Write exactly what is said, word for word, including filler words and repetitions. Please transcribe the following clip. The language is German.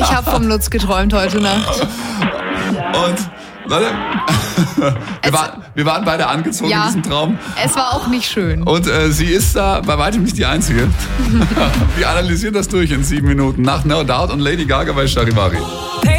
Ich habe vom Lutz geträumt heute Nacht. Und, Leute, wir, war, wir waren beide angezogen ja, in diesem Traum. Es war auch nicht schön. Und äh, sie ist da bei weitem nicht die Einzige. Wir analysieren das durch in sieben Minuten nach No Doubt und Lady Gaga bei Charivari.